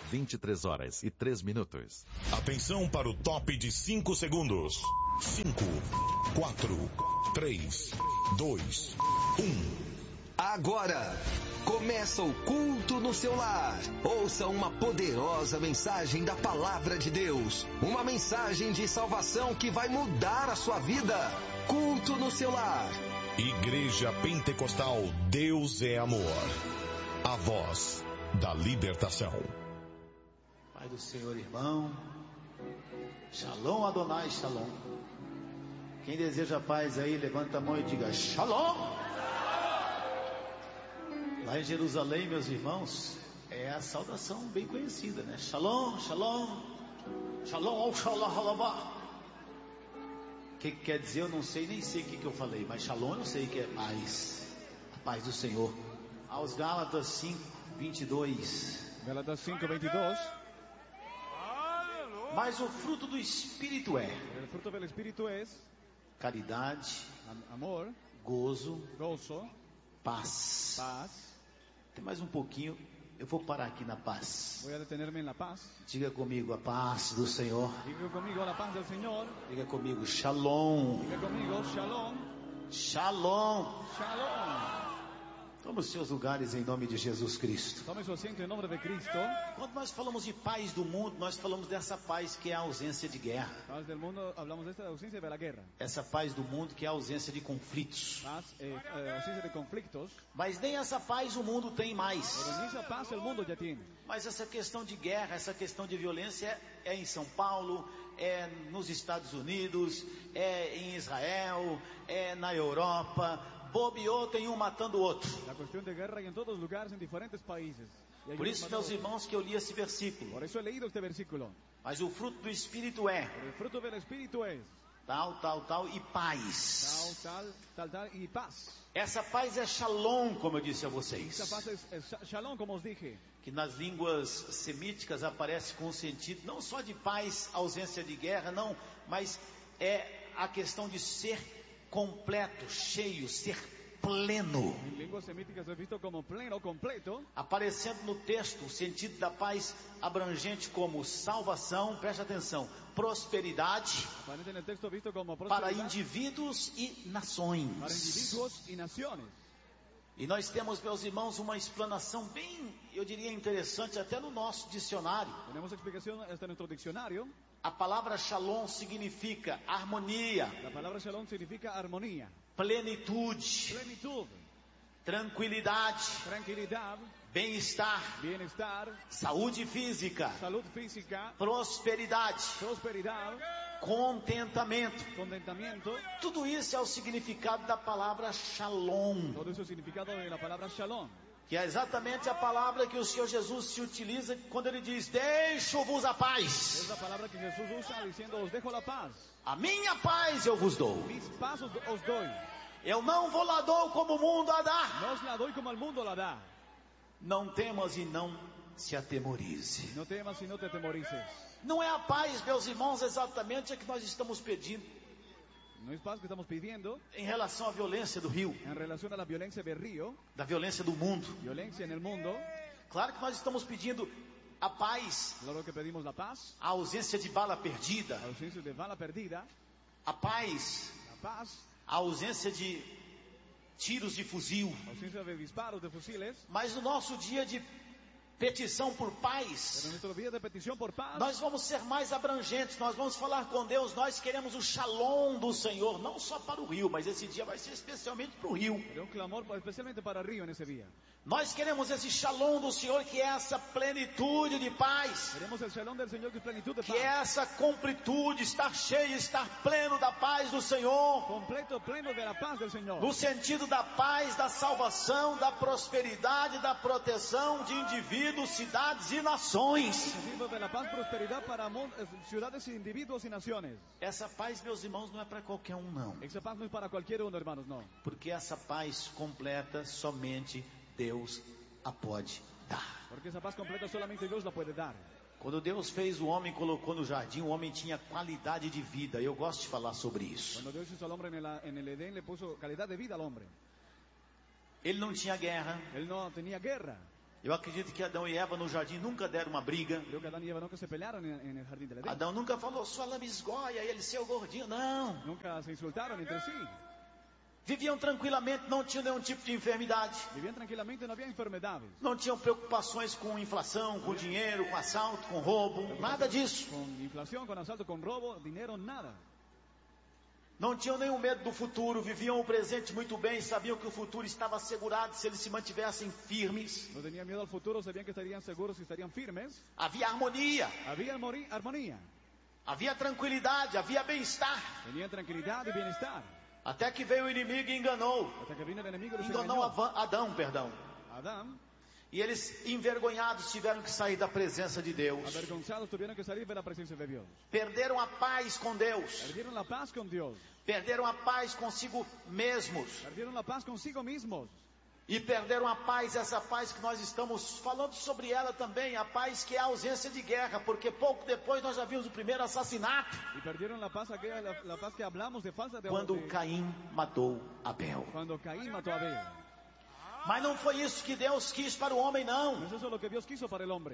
23h03. Atenção para o top de 5 segundos. 5, 4, 3, 2, 1. Agora, começa o culto no seu lar. Ouça uma poderosa mensagem da Palavra de Deus. Uma mensagem de salvação que vai mudar a sua vida. Culto no seu lar. Igreja Pentecostal Deus é Amor. A voz da libertação. Pai do Senhor, irmão. Shalom Adonai, shalom. Quem deseja paz aí, levanta a mão e diga shalom. Lá em Jerusalém, meus irmãos, é a saudação bem conhecida, né? Shalom, shalom, shalom, shalom, halabá. O que quer dizer? Eu não sei, nem sei o que eu falei, mas shalom eu sei que é paz, a paz do Senhor. Aos Gálatas 5:22. Gálatas 5:22. Mas o fruto do Espírito é El fruto del Espíritu es caridade, amor, gozo, paz. Tem mais um pouquinho, eu vou parar aqui na paz. Voy a detenerme en la paz. Diga comigo a paz do Senhor. Diga conmigo la paz del Señor. Diga comigo shalom. Diga conmigo shalom. Shalom. Shalom. Tome os seus lugares em nome de Jesus Cristo. Tome su asiento en nombre de Cristo. Quando nós falamos de paz do mundo, nós falamos dessa paz que é a ausência de guerra. Paz del mundo, hablamos de esta ausencia de la guerra. Essa paz do mundo que é a ausência de conflitos. Paz, ausencia de conflictos. Mas nem essa paz o mundo tem mais. Pero ni esa paz el mundo ya tiene. Mas essa questão de guerra, essa questão de violência é em São Paulo, é nos Estados Unidos, é em Israel, é na Europa. Bobeou, tem um matando o outro. La cuestión de guerra en todos los lugares, en diferentes países. Por isso, meus irmãos, que eu li esse versículo. Por eso he leído este versículo. Mas o fruto do Espírito é El fruto del Espíritu es tal e paz. tal y paz. Essa paz é shalom, como eu disse a vocês. Esa paz es shalom, como os dije. Que nas línguas semíticas aparece com o sentido não só de paz, ausência de guerra, não, mas é a questão de ser completo, cheio, ser pleno. En lenguas semíticas é visto como pleno, completo. Aparecendo no texto o sentido da paz abrangente como salvação, preste atenção, prosperidade, Aparece en el texto visto como para indivíduos e nações. Para indivíduos y naciones. E nós temos, meus irmãos, uma explanação bem, eu diria, interessante até no nosso dicionário. Tenemos explicación hasta en nuestro diccionario. A palavra shalom significa harmonia, La palabra shalom significa armonía, plenitude, plenitud, tranquilidade, tranquilidad, bem-estar, bienestar, saúde física, salud física, prosperidade, prosperidad, contentamento. contentamiento. Tudo isso é o significado da palavra shalom, Todo eso es el significado de la palabra shalom. que é exatamente a palavra que o Senhor Jesus se utiliza quando ele diz: deixo-vos a paz, Es la palabra que Jesús usa diciendo: os dejo la paz. a minha paz eu vos dou. Mis paz os doy. Eu não vou lá dou como o mundo a dar. No os la doy como el mundo la da. Não temas e não se atemorize. No temas y no te atemorices. Não é a paz, meus irmãos, exatamente a que nós estamos pedindo No es paz que estamos pidiendo em relação à violência do Rio, en relación a la violencia del río, da violência do mundo. violencia en el mundo. Claro que nós estamos pedindo a paz, Claro que pedimos la paz, a ausência de bala perdida, ausencia de bala perdida, a paz, la paz, a ausência de tiros de fuzil. ausencia de disparos de fusiles. Mas no nosso dia de petição por Pero en paz, nuestro día de petición por paz, nós vamos ser mais abrangentes, nós vamos falar com Deus, nós queremos o shalom do Senhor, não só para o Rio, mas esse dia vai ser especialmente para o Rio. pero un clamor especialmente para Río en ese día. Nós queremos esse shalom do Senhor, que é essa plenitude de paz, Queremos el shalom del Señor, que es plenitud de que é paz. essa completude, estar cheio, estar pleno da paz do Senhor, Completo, pleno de la paz del Señor. no sentido da paz, da salvação, da prosperidade, da proteção de indivíduos, cidades e nações. Sentido de la paz, prosperidad para ciudades, individuos y naciones. Essa paz, meus irmãos, não é para qualquer um, não. Esa paz no es para cualquier uno, hermanos, no. Porque essa paz completa somente Deus a pode dar. Porque esa paz completa solamente Dios la puede dar. Quando Deus fez o homem, colocou no jardim, o homem tinha qualidade de vida. Eu gosto de falar sobre isso. Cuando Dios hizo al hombre en el Edén, le puso calidad de vida al hombre. Ele não tinha guerra, Él no tenía guerra, Eu acredito que Adão e Eva no jardim nunca deram uma briga. Creo que Adán y Eva nunca se pelearon en el jardín del Edén. Adão nunca falou, sua lambisgoia, ele seu gordinho. Não. Nunca se insultaron entre sí. Viviam tranquilamente, não tinham nenhum tipo de enfermidade. Vivían tranquilamente, no había enfermedades. Não tinham preocupações com inflação, com dinheiro, com assalto, com roubo. Nada disso. Con inflación, con asalto, con robo, dinero, nada. Não tinham nenhum medo do futuro, viviam o presente muito bem, sabiam que o futuro estava assegurado se eles se mantivessem firmes. No tenían miedo al futuro, sabían que estarían seguros y estarían firmes. Havia harmonia, Había armonía. havia tranquilidade, havia bem-estar. Tenían tranquilidad y bienestar. Até que veio o inimigo e enganou. Hasta que vino el enemigo y los Enganou engañó. Adão, perdão. Adán, E eles, envergonhados, tiveram que sair da presença de Deus. avergonzados, tuvieron que salir de la presencia de Dios. Perderam a paz com Deus. Perdieron la paz con Dios. Perderam a paz consigo mesmos. Perdieron la paz consigo mismos. E perderam a paz, essa paz que nós estamos falando sobre ela também, a paz que é a ausência de guerra, porque pouco depois nós já vimos o primeiro assassinato, Y perdieron la paz, la paz que hablamos de falsa de quando Caim matou Abel. cuando Caín mató a Abel. Mas não foi isso que Deus quis para o homem, No não. es eso lo que Dios quiso para el hombre.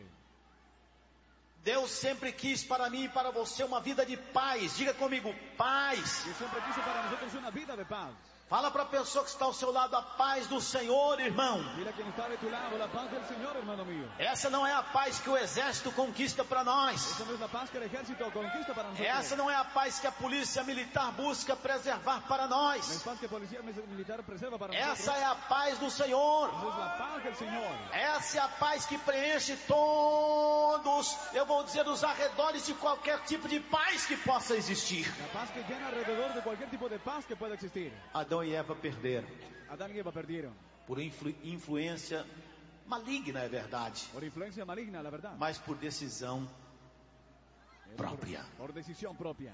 Deus sempre quis para mí e para você uma vida de paz. Diga comigo, paz. Dios siempre quiso para nosotros una vida de paz. Fala para a pessoa que está ao seu lado, a paz do Senhor, irmão. Dile a quien está de tu lado, la paz del Señor, hermano mío. Essa não é a paz que o exército conquista para nós. Esa no es la paz que el ejército conquista para nosotros. Essa não é a paz que a polícia militar busca preservar para No es nós. paz que policía militar preserva para Essa nosotros. é a paz do Senhor. Esa es la paz del Señor. Essa é a paz que preenche todos, eu vou dizer, os arredores de qualquer tipo de paz que possa existir. La paz que llena alrededor de cualquier tipo de paz que pueda existir. Adão e Eva perderam Adán y Eva perdieron. por influência maligna, é verdade, Por influencia maligna, la verdad. mas por decisão própria. Por decisión propia.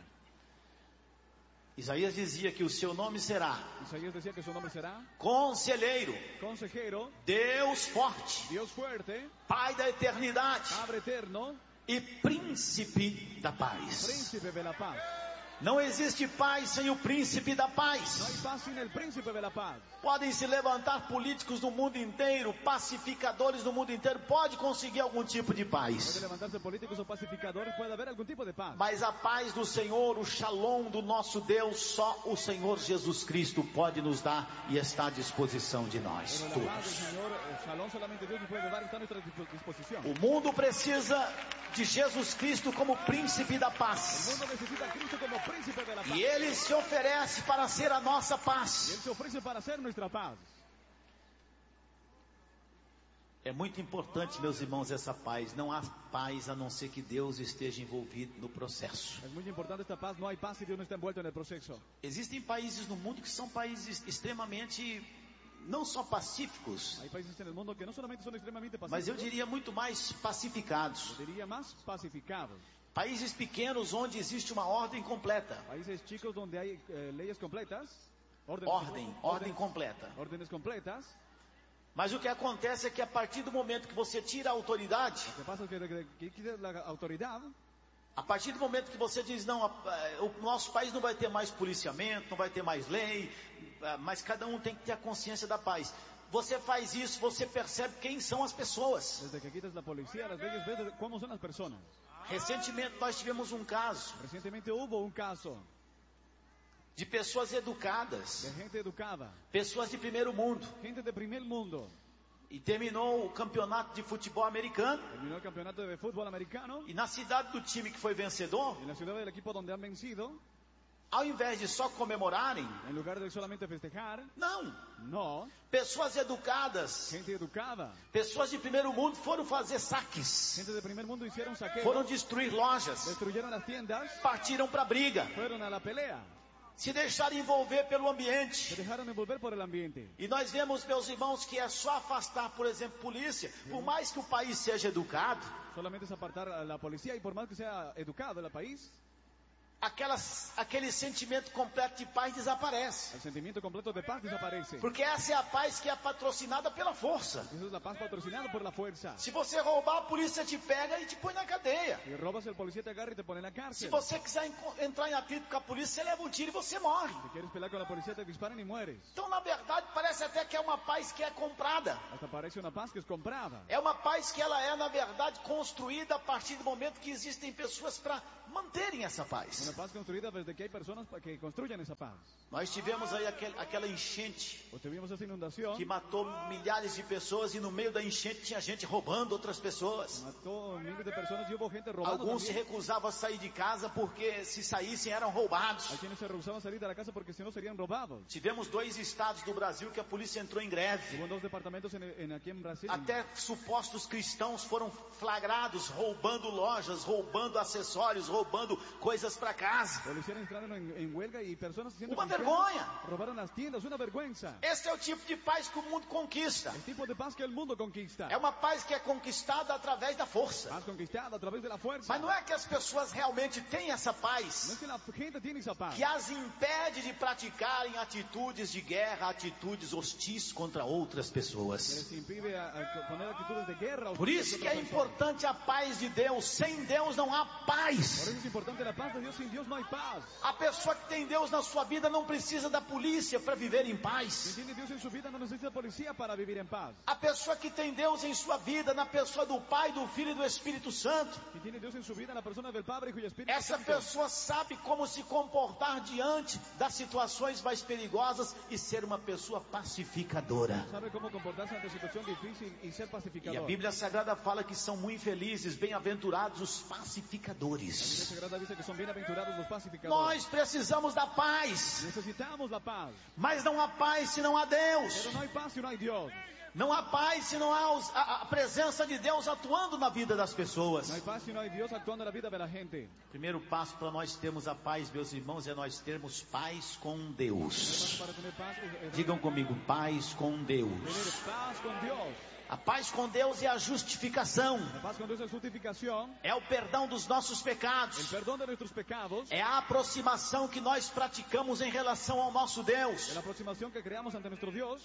Isaías dizia que o seu nome será Isaías decía que su nombre será Conselheiro, Consejero, Deus Forte, Dios Fuerte, Pai da Eternidade Padre Eterno, e Príncipe da Paz. Príncipe de la Paz. Não existe paz sem o Príncipe da No hay Paz. paz sin el Príncipe de la Paz. Podem se levantar políticos no mundo inteiro, pacificadores no mundo inteiro, pode conseguir algum tipo de Puede paz. levantarse políticos o pacificadores, puede haber algún tipo de paz. Mas a paz do Senhor, o shalom do nosso Deus, só o Senhor Jesus Cristo pode nos dar e está à disposição de nós Pero la paz del todos. Señor, el shalom solamente Dios nos puede dar, está a nuestra disposición. O mundo precisa de Jesus Cristo como príncipe da El paz. mundo necesita a Cristo como Príncipe de la Paz. E Ele se oferece para ser a nossa Y Él paz. se ofrece para ser nuestra paz. É muito importante, meus irmãos, essa paz. Não há paz a não ser que Deus esteja envolvido no processo. Es muy importante esta paz. No hay paz si Dios no está envuelto en el proceso. Existem países no mundo que são países extremamente, não só pacíficos, Hay países en el mundo que no solamente son extremadamente mas eu pacíficos, diria muito mais pacificados. diría más pacificados. Países pequenos onde existe uma ordem completa. Países chicos donde hay leyes completas. Ordem completa. Órdenes completas. Mas o que acontece é que a partir do momento que você tira a autoridade, Lo que pasa es que quita la autoridad. a partir do momento que você diz, não, o nosso país não vai ter mais policiamento, não vai ter mais lei, mas cada um tem que ter a consciência da paz. Você faz isso, você percebe quem são as pessoas. Desde que quitas la policía, las leyes, ves cómo son las personas. Recentemente nós tivemos um caso Recientemente hubo un caso de pessoas educadas, de gente educada, pessoas de primeiro mundo, gente de primer mundo. e terminou o campeonato de futebol americano, Terminó el campeonato de fútbol americano. e na cidade do time que foi vencedor, En la ciudad del equipo donde han vencido, ao invés de só comemorarem, en lugar de solamente festejar, não, no, pessoas educadas, gente educada, pessoas de primeiro mundo foram fazer saques, gente de primer mundo hicieron saqueo, foram destruir lojas, destruyeron las tiendas, partiram para a briga, fueron a la pelea, se deixaram envolver pelo se ambiente. dejaron envolver por el ambiente. E nós vemos, meus irmãos, que é só afastar, por exemplo, polícia. Por mais que o país seja educado, Solamente es apartar a la policía y por más que sea educado el país, aquele sentimento completo de paz desaparece. El sentimiento completo de paz desaparece. Porque essa é a paz que é patrocinada pela força. Esa es la paz patrocinada por la fuerza. Se você roubar, a polícia te pega e te põe na cadeia. Si robas, el policía te agarra y te pone en la Se cárcel. você quiser entrar em atrito com a polícia, você leva um tiro e você morre. Si quieres pelear con la policía, te disparan y mueres. Então, na verdade, parece até que é uma paz que é comprada. Hasta parece una paz que es comprada. É uma paz que ela é, na verdade, construída a partir do momento que existem pessoas para manterem essa paz. Una paz construida desde que hay personas que construyen esa paz. Nós tivemos aí aquela enchente Pues tuvimos esa inundación. que matou milhares de pessoas e no meio da enchente tinha gente roubando outras pessoas. Mató miles de personas y hubo gente robando. Alguns se también. recusavam a sair de casa porque se saíssem eram roubados. Hay quienes se rehusaban a salir de la casa porque si no serían robados. Tivemos 2 estados do Brasil que a polícia entrou em greve. Hubo 2 departamentos aquí en Brasil. Até supostos cristãos foram flagrados roubando lojas, roubando acessórios, roubando coisas para casa. Policías entraron en huelga y personas haciendo Uma cristianos vergonha. robaron las tiendas, una vergüenza. Esse é o tipo de paz que o mundo conquista. El tipo de paz que el mundo conquista. É uma paz que é conquistada através da força. Paz conquistada a través de la fuerza. Mas não é que as pessoas realmente têm essa No paz es que la gente tiene esa paz. que as impede de praticarem atitudes de guerra, atitudes hostis contra outras Que pessoas. les impide a poner actitudes de guerra. o Por isso que é otras personas. importante a paz de Deus. Sem Deus não há Por paz. eso es importante la paz de Dios. Sin Dios no hay paz. A pessoa que tem Deus na sua vida não precisa da polícia para viver em Si paz. tiene Dios en su vida no necesita policía para vivir en paz. A pessoa que tem Deus em sua vida, na pessoa do Pai, do Filho e do Espírito Santo, Si tiene Dios en su vida, la persona del Padre, Hijo y Espíritu essa Santo. pessoa sabe como se comportar diante das situações mais perigosas e ser uma pessoa pacificadora. Sabe cómo comportarse ante situación difícil y ser E a pacificador. Bíblia Sagrada fala que são muito felizes, bem-aventurados os La Biblia pacificadores. Sagrada dice que son bienaventurados los pacificadores. Nós precisamos da paz, Necesitamos la paz. mas não há paz se não há Deus. Pero no hay paz si no hay Dios. Não há paz se não há a presença de Deus atuando na vida das pessoas. No hay paz si no hay Dios actuando en la vida de la gente. O primeiro passo para nós termos a paz, meus irmãos, é nós termos paz com El Deus. paso para tener paz es Digam comigo, paz com Deus. tener paz con Dios. A paz com Deus é a justificação, La paz con Dios es justificación, é o perdão dos nossos el pecados, perdón de nuestros pecados, é a aproximação que nós praticamos em relação ao nosso Deus. la aproximación que creamos ante nuestro Dios.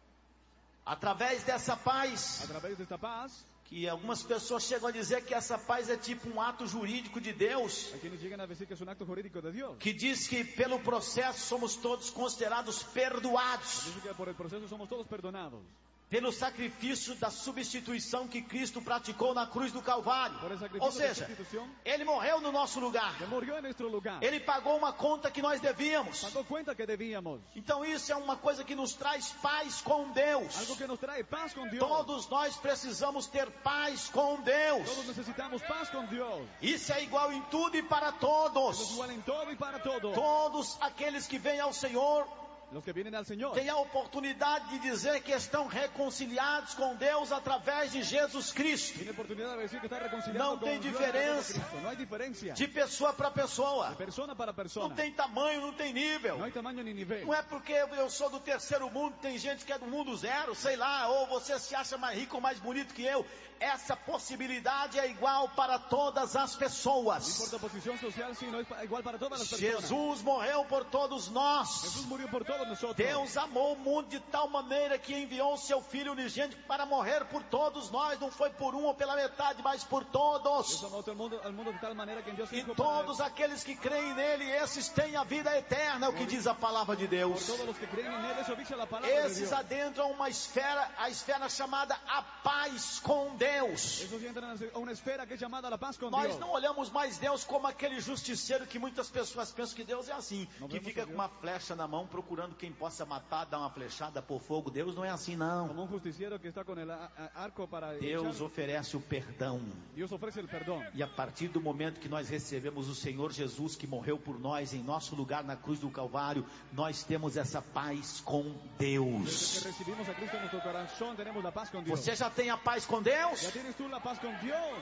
Através dessa paz, A través de esta paz, que algumas pessoas chegam a dizer que essa paz é tipo um ato jurídico de Deus, hay quienes llegan a decir que es un acto jurídico de Dios. que diz que pelo processo somos todos considerados perdoados, Dice que por el proceso somos todos perdonados. pelo sacrifício da substituição que Cristo praticou na cruz do Calvário. Por el Ou sacrificio de seja, sustitución, Ele morreu no nosso lugar, que murió en nuestro lugar. Ele pagou uma conta que nós devíamos. Pagó cuenta que debíamos. Então isso é uma coisa que nos traz paz com Deus. Algo que nos trae paz con Dios. Todos nós precisamos ter paz com Deus. Todos necesitamos paz con Dios. Isso é igual em tudo e para Es todos. igual en todo y para todo. Todos aqueles que vêm ao Senhor Los que vienen al Señor têm a oportunidade de dizer que estão reconciliados com Deus através de Jesus Cristo. tienen oportunidad de decir que está reconciliado No con tem Dios diferença. en Cristo. No hay diferencia. De pessoa para pessoa. De persona para Não persona. tem tamanho, não tem nível. No hay tamaño ni nivel. Não é porque eu sou do terceiro mundo, tem gente que é do mundo zero, sei lá, ou você se acha mais rico ou mais bonito que eu. Essa possibilidade é igual para todas as No pessoas. importa posición social, sino es igual para todas las personas. Jesus morreu por todos nós. Jesús murió por todos nosotros. Deus amou o mundo de tal maneira que enviou o seu Filho unigênito para morrer por todos nós. Não foi por um ou pela metade, mas por Dios todos. amó al mundo de tal manera que envió a su E Hijo todos aqueles que creem nele, esses têm a vida eterna, é o que diz a palavra de por Deus. todos los que creen en Él. Eso dice la palabra de Esses Dios. adentram uma esfera, a esfera chamada a paz com Deus. Esos entran a una esfera que es llamada la paz con Nós Dios. não olhamos mais Deus como aquele justiceiro que muitas pessoas pensam que Deus é assim, Não que vemos fica a com Deus. uma flecha na mão procurando quem possa matar, dar uma flechada por fogo. Deus não é assim não. Como un justiciero que está con el arco para Deus echar. oferece o perdão. Dios ofrece el perdón. E a partir do momento que nós recebemos o Senhor Jesus, que morreu por nós em nosso lugar na cruz do Calvário, nós temos essa paz com Desde Deus. que recibimos a Cristo en nuestro corazón, tenemos la paz con Dios. Você já tem a paz com Deus? ¿Ya tienes tú la paz con Dios?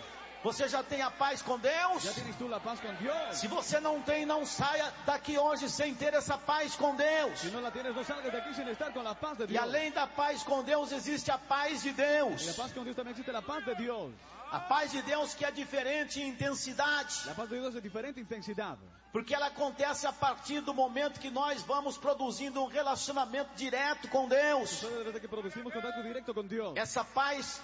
Você já tem a paz com Deus? ¿Ya tienes tú la paz con Dios? Se você não tem, não saia daqui hoje sem ter essa paz com Deus. Si no la tienes, no salgas de aquí sin estar con la paz de E Dios. além da paz com Deus, existe a paz de Y la Deus. paz con Dios también existe la paz de Dios. A paz de Deus que é diferente em intensidade. La paz de Dios es de diferente intensidad. Porque ela acontece a partir do momento que nós vamos produzindo um relacionamento direto com Deus. Sucede desde que producimos contacto directo con Dios. Essa paz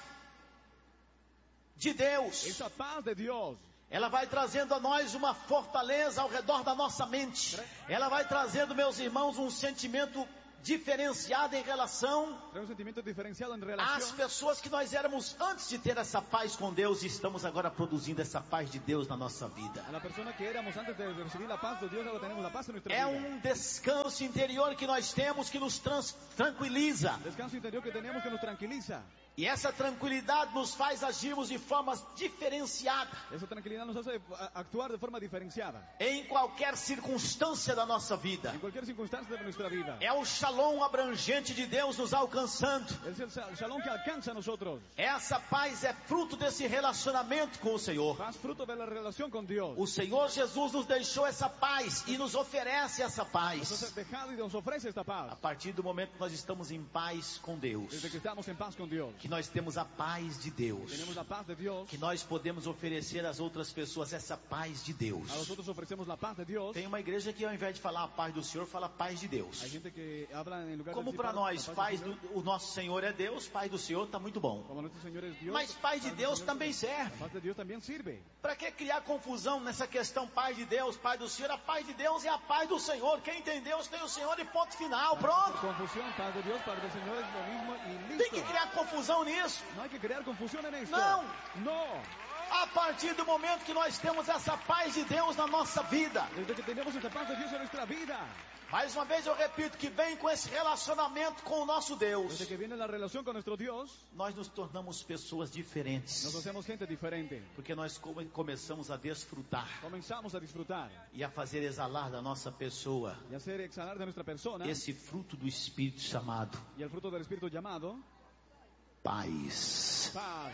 de Deus, Esa paz de Dios ela vai trazendo a nós uma fortaleza ao redor da nossa mente. Ela vai trazendo, meus irmãos, um sentimento diferenciado em relação trae un sentimiento diferenciado en às relación pessoas que nós éramos antes de ter essa paz com Deus, e estamos agora produzindo essa paz de Deus na nossa vida. a la persona que éramos antes de recibir la paz de Dios. Ahora tenemos la paz en nuestra É vida. um descanso interior que nós temos que nos tranquiliza. Descanso interior que tenemos que nos tranquiliza. E essa tranquilidade nos faz agirmos de forma diferenciada Esa tranquilidad nos hace actuar de forma diferenciada em qualquer circunstância da nossa vida. en cualquier circunstancia de nuestra vida. É o shalom abrangente de Deus nos alcançando. Es el shalom que alcanza a nosotros. Essa paz é fruto desse relacionamento com o Senhor. Paz fruto de la relación con Dios. O Senhor Jesus nos deixou essa paz e nos oferece essa Nos paz. ha dejado y nos ofrece esta A paz. partir do momento que nós estamos em paz com Deus, Desde que estamos en paz con Dios. que nós temos a paz de Deus, Tenemos la paz de Dios. que nós podemos oferecer às outras pessoas essa paz de Deus. A nosotros ofrecemos la paz de Dios. Tem uma igreja que ao invés de falar a paz do Senhor, fala a paz de Deus. Hay gente que habla en lugar Como de para nós, la paz del do, Señor. o nosso Senhor é Deus, paz do Senhor está muito bom. Como nuestro Señor es Dios. Mas paz de del Deus Señor também sirve. serve. La paz de Dios también sirve. Para que criar confusão nessa questão paz de Deus, paz do Senhor? A paz de Deus é a paz do Senhor. Quem tem Deus tem o Senhor e ponto final. Pronto. Confusión, paz de Dios, paz del Señor es lo mismo y Tem que listo. criar confusão nisso. No hay que crear confusión en esto. Não. No. A partir do momento que nós temos essa paz de Deus na nossa vida. Desde que tenemos esta paz de Dios en nuestra vida. Mais uma vez eu repito que vem com esse relacionamento com o nosso Deus. Desde que viene la relación con nuestro Dios, Nós nos tornamos pessoas diferentes. nos hacemos gente diferente. Porque nós começamos a desfrutar Comenzamos a disfrutar e a fazer exalar da nossa pessoa y hacer exhalar de nuestra persona esse fruto do Espírito chamado y el fruto del Espíritu llamado paz. paz.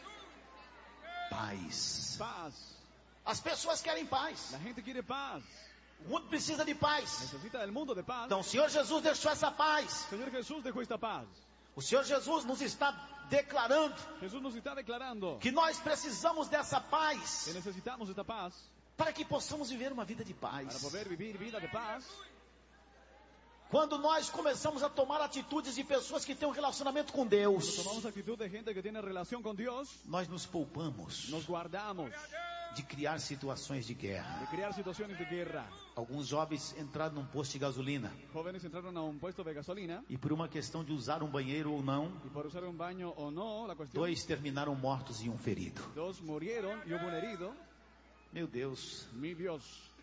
Paz. Paz. As pessoas querem paz. La gente quiere paz. O mundo precisa de paz. Necesita del mundo de paz. Então o Senhor Jesus deixou essa paz. Señor Jesús dejó esta paz. O Senhor Jesus nos está declarando Jesús nos está declarando que nós precisamos dessa que paz necesitamos esta paz para que possamos viver uma vida de para paz. poder vivir vida de paz. Quando nós começamos a tomar atitudes de pessoas que têm um relacionamento com Cuando Deus, tomamos actitud de gente que tiene relación con Dios, nós nos poupamos nos guardamos de criar situações de guerra. de crear situaciones de guerra. Alguns jovens entraram num posto de gasolina Jóvenes entraron a un puesto de gasolina e por uma questão de usar um banheiro ou não, y por usar un baño o no, la cuestión, 2 terminaram mortos e um ferido. 2 murieron y hubo un herido. Meu Deus, Mi Dios,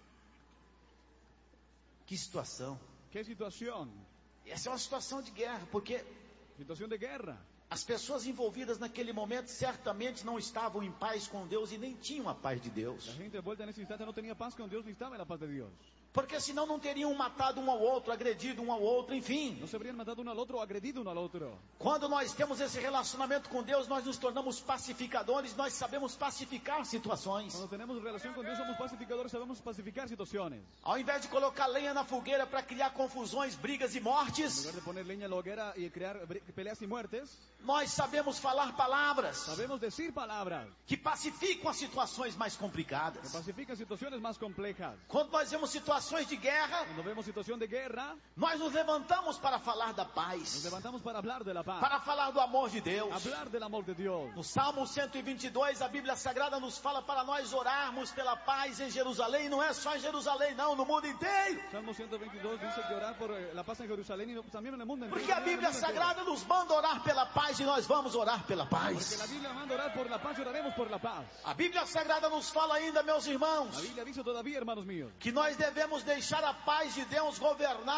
que situação. qué situación. Essa é uma situação de guerra, porque Situación de guerra. as pessoas envolvidas naquele momento certamente não estavam em paz com Deus e nem tinham a paz de Deus. La gente envuelta en ese instante no tenía paz con Dios ni estaba en la paz de Dios. Porque senão não teriam matado um ao outro, agredido um ao outro, enfim. No se habrían matado uno al otro o agredido uno al otro. Quando nós temos esse relacionamento com Deus, nós nos tornamos pacificadores, nós sabemos pacificar situações. Cuando tenemos relación con Dios somos pacificadores, sabemos pacificar situaciones. Ao invés de colocar lenha na fogueira para criar confusões, brigas e En mortes, lugar de poner leña en la hoguera y crear peleas y muertes, nós sabemos falar palavras sabemos decir palabras que pacificam as situações mais que complicadas. pacifican situaciones más complejas. Quando nós vemos situações de guerra, Cuando vemos situación de guerra, nós nos levantamos para falar da nos paz, levantamos para hablar de la paz, para falar do amor de Deus. hablar del amor de Dios. No Salmo 122, a Bíblia Sagrada nos fala para nós orarmos pela paz em Jerusalém. Não é só em Jerusalém, não, no mundo inteiro. Salmo 122 dice que orar por la paz en Jerusalén y también en el mundo entero. Porque a Bíblia Sagrada nos manda orar pela paz e nós vamos orar pela Porque paz. la Biblia manda orar por la paz y oraremos por la paz. A Bíblia Sagrada nos fala ainda, meus La irmãos, Biblia dice todavía, hermanos míos, que nós devemos deixar a paz de Deus governar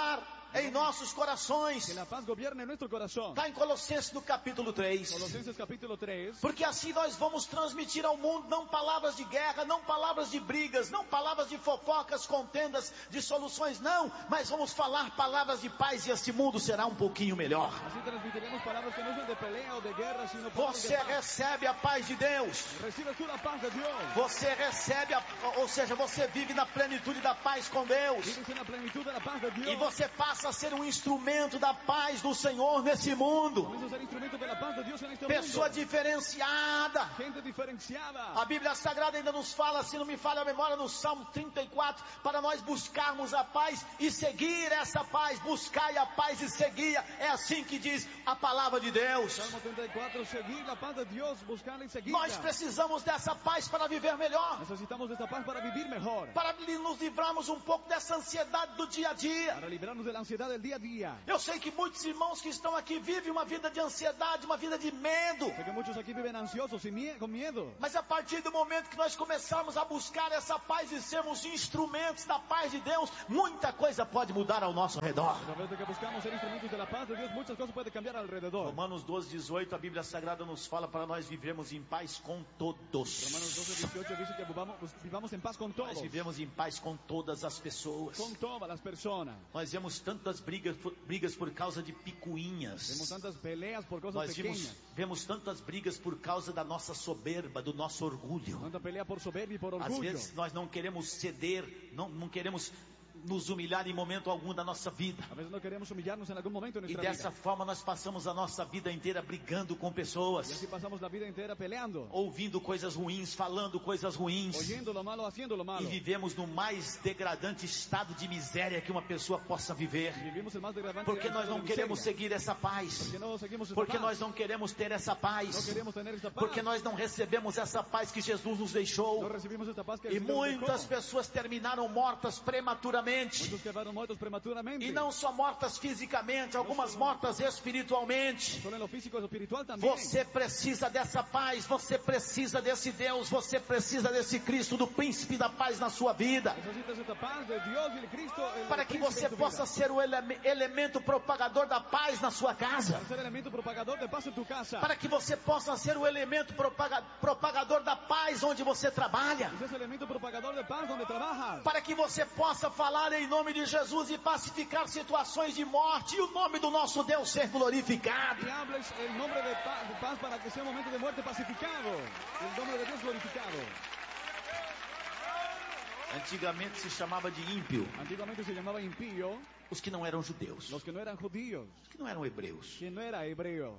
em nossos corações. Que la paz gobierne en nuestro corazón. Está em Colossenses no capítulo 3. Colossenses capítulo 3. Porque assim nós vamos transmitir ao mundo não palavras de guerra, não palavras de brigas, não palavras de fofocas, contendas, de soluções, não. Mas vamos falar palavras de paz e esse mundo será um pouquinho melhor. Así transmitiremos palabras que no son de pelea o de guerra, sino palabras Você de paz. recebe a paz de Deus. Recibes tú la paz de Dios. Você recebe, ou seja, você vive na plenitude da paz com Deus. Vives en la plenitud de la paz de Dios. E você passa a ser um instrumento da paz do Senhor nesse mundo. Comienzas a ser instrumento de la paz de Dios en este Pessoa mundo. diferenciada. Gente diferenciada. A Bíblia Sagrada ainda nos fala, se não me falha a memória, no Salmo 34, para nós buscarmos a paz e seguir essa paz. Buscai a paz e segui-a. É assim que diz a palavra de Deus. Salmo 34, seguir la paz de Dios, buscarla y seguirla. Nós precisamos dessa paz para viver melhor. Necesitamos de esta paz para vivir mejor. Para nos livrarmos um pouco dessa ansiedade do dia a dia. Para librarnos de la ansiedad del día a día. Eu sei que muitos irmãos que estão aqui vivem uma vida de ansiedade, uma vida de medo. Sé que muchos aquí viven ansiosos y con miedo. Mas a partir do momento que nós começarmos a buscar essa paz e sermos instrumentos da paz de Deus, muita coisa pode mudar ao nosso redor. A través de que buscamos ser instrumentos de la paz de Dios, muchas cosas pueden cambiar alrededor. Romanos 12:18, a Bíblia Sagrada nos fala para nós vivermos em paz com todos. Romanos 12:18 dice que vivamos en paz con todos. Nós vivemos em paz com todas as pessoas. Con todas las personas. Nós vemos tantas brigas por causa de picuinhas. Vemos tantas peleas por cosas Nós pequeñas. vemos tantas brigas por causa da nossa soberba, do nosso orgulho. Tanta pelea por soberbia y por Às orgullo. vezes nós não queremos ceder, não queremos nos humilhar em momento algum da nossa vida. A veces no queremos humillarnos en algún momento de E nuestra dessa vida. forma nós passamos a nossa vida inteira brigando com Y pessoas, así pasamos la vida entera peleando. ouvindo coisas ruins, falando coisas ruins. Oyendo lo malo, haciendo lo E malo. vivemos no mais degradante estado de miséria que uma pessoa possa viver. Vivimos el más degradante Porque nós estado não de queremos miseria. seguir essa paz. Porque no seguimos esta Porque paz. nós não queremos ter essa No paz. queremos tener esta paz. Porque nós não recebemos essa paz que Jesus nos No deixou. recibimos esta paz que E el Señor nos muitas dejó. pessoas terminaram mortas prematuramente. Muchos quedaron muertos prematuramente. E não só mortas fisicamente, algumas mortas espiritualmente. Solo en lo físico y lo espiritual también. Você precisa dessa paz, você precisa desse Deus, você precisa desse Cristo, do príncipe da paz na sua vida. Necesitas esta paz de Dios y el Cristo. Para que você possa ser o elemento propagador da paz na sua casa. Para ser elemento propagador de paz en tu casa. Para que você possa ser o elemento propagador da paz onde você trabalha. Ese elemento propagador de paz donde trabajas. Para que você possa falar em nome de Jesus e pacificar situações de morte e o nome do nosso Deus ser glorificado. Y hables el nombre de paz para que sea un momento de muerte pacificado. El nombre de Dios glorificado. Antigamente se chamava de ímpio Antiguamente se llamaba impío os que não eram judeus, los que no eran judíos, os que não eram hebreus. quien no era hebreo.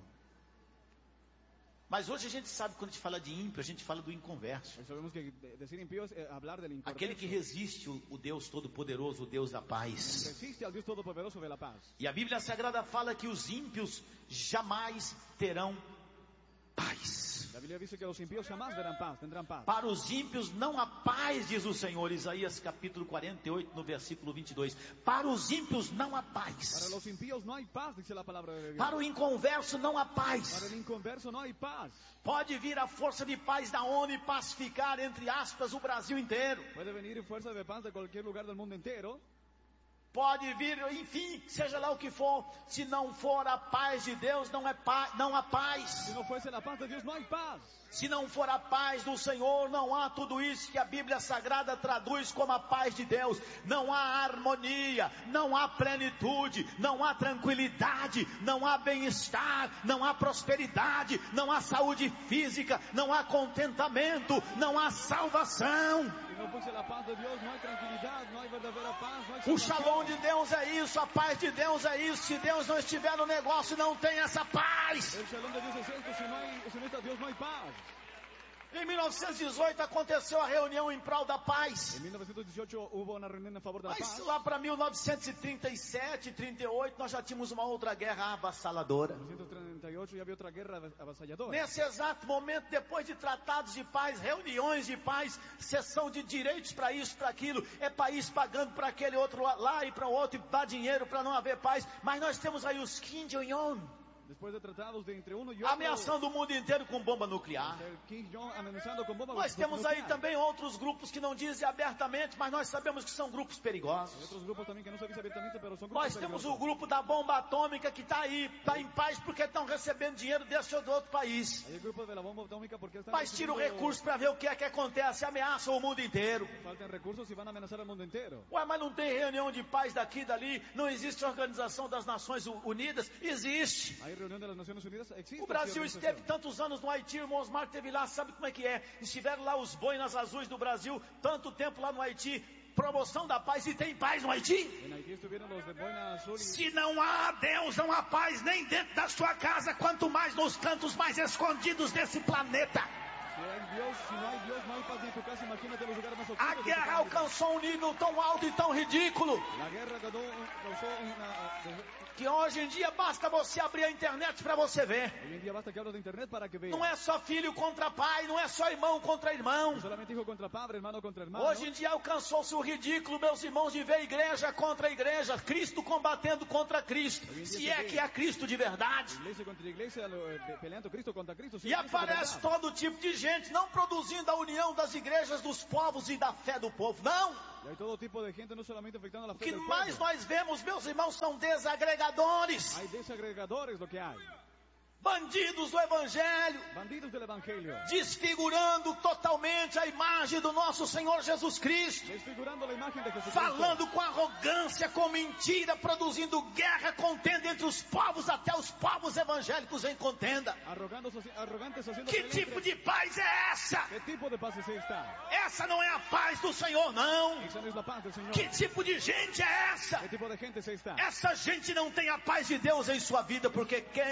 Mas hoje a gente sabe, quando a gente fala de ímpio, a gente fala do inconverso. Hoy sabemos que decir impío es hablar del inconverso. Aquele que resiste o Deus Todo-Poderoso, o Deus da paz. Resiste al Dios Todopoderoso de la paz. E a Bíblia Sagrada fala que os ímpios jamais terão paz. La Biblia dice que los impíos jamás verán paz, tendrán paz. Para os ímpios não há paz, diz o Senhor, Isaías capítulo 48, no versículo 22. Para os ímpios não há Para paz. los impíos no hay paz, dice la palabra de Dios. Para o inconverso não há Para paz. el inconverso no hay paz. Pode vir a força de paz da ONU e pacificar, entre aspas, o Brasil inteiro. Puede venir fuerza de paz de cualquier lugar del mundo entero. Pode vir, enfim, seja lá o que for. Se não for a paz de Deus, não há paz. Si no fuese la paz de Dios, no hay paz. Se não for a paz do Senhor, não há tudo isso que a Bíblia Sagrada traduz como a paz de Deus. Não há harmonia, não há plenitude, não há tranquilidade, não há bem-estar, não há prosperidade, não há saúde física, não há contentamento, não há salvação. Si no fuese la paz de Dios, no hay tranquilidad, no hay verdadera paz, no hay O salvación. shalom de Deus é isso, a paz de Deus é isso. Se Deus não estiver no negócio, não tem essa paz. El shalom de Dios es esto, si no está Dios, no hay paz. Em 1918 aconteceu a reunião em prol da paz. En 1918 hubo una reunión en favor de la Mas paz. lá para 1937, 38, nós já tínhamos uma outra guerra avassaladora. En 1938 ya había otra guerra avasalladora. Nesse exato momento, depois de tratados de paz, reuniões de paz, sessão de direitos para isso, para aquilo, é país pagando para aquele outro lá e para o outro, e dá dinheiro para não haver paz. Mas nós temos aí os Kim Jong-un. Después de tratados de entre uno y otro, ameaçando o mundo inteiro com bomba nuclear. el King John amenazando con bomba Nós temos nuclear. aí também outros grupos que não dizem abertamente, mas nós sabemos que são grupos Hay perigosos. otros grupos también que no se dice abiertamente, pero son grupos Nós temos peligrosos. o grupo da bomba atômica que está aí, está em paz porque estão recebendo dinheiro desse ou do outro país. Hay el grupo de la bomba atómica porque están Mas tira o recibiendo- recurso para ver o que é que acontece, ameaçam o mundo inteiro. faltan recursos y van a amenazar al mundo entero. Ué, mas não tem reunião de paz daqui e dali? Não existe Organização das Nações Unidas? Existe. Hay reunión de las Naciones Unidas, existe. O Brasil esa esteve organización. tantos anos no Haiti, o irmão Osmar esteve lá, sabe como é que é? Estiveram lá os boinas azuis do Brasil, tanto tempo lá no Haiti, promoção da paz, e tem paz no Haiti? En Haití estuvieron los de Boina Azul y Se não há Deus, não há paz nem dentro da sua casa, quanto mais nos cantos mais escondidos desse planeta. si no hay Dios, no hay paz ni en tu casa, imagínate los lugares más A oscuros. de tu guerra planeta. alcançou um nível tão alto e tão ridículo, La guerra causó una... que hoje em dia basta você abrir a internet para você ver. Hoy en día basta que hables de internet para que veas. Não é só filho contra pai, não é só irmão contra irmão. No solamente hijo contra padre, hermano contra hermano. Hoje em dia alcançou-se o ridículo, meus irmãos, de ver igreja contra igreja, Cristo combatendo contra Cristo, se é que é Cristo de verdade. Iglesia contra iglesia, peleando Cristo contra Cristo. E aparece todo tipo de gente, não produzindo a união das igrejas, dos povos e da fé do povo, não. Y hay todo tipo de gente, no solamente afectando la O fe que del mais pueblo. nós vemos, meus irmãos, são desagregadores, Hay desagregadores, lo que hay. bandidos do evangelho, Bandidos del evangelio. desfigurando totalmente a imagem do nosso Senhor Jesus Cristo. Desfigurando la imagen de Jesucristo. Falando com arrogância, com mentira, produzindo guerra, contenda entre os povos, até os povos evangélicos em contenda. Arrogantes haciendo Que pelea tipo entre- de paz é essa? ¿Qué tipo de paz es esta? Essa não é a paz do Senhor, não. Esa no es la paz del Señor. Que tipo de gente é essa? ¿Qué tipo de gente es esta? Essa gente não tem a paz de Deus em sua vida, porque quem